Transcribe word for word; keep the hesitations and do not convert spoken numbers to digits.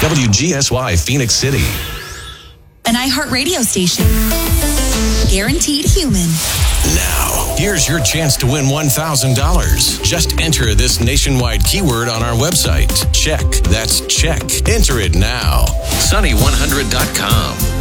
W G S Y Phoenix City. An iHeartRadio station. Guaranteed human. Now, here's your chance to win one thousand dollars. Just enter this nationwide keyword on our website. Check. That's check. Enter it now. Sunny one hundred dot com.